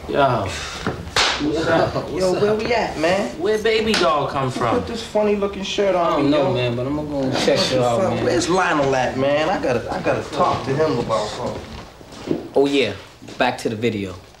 Yo. What's up? Yo, where we at, man? Where baby doll come from? Put this funny looking shirt on. I don't know, man, but I'm gonna go check it out, man. Where's Lionel at, man? I gotta talk to him about something. Oh yeah, back to the video.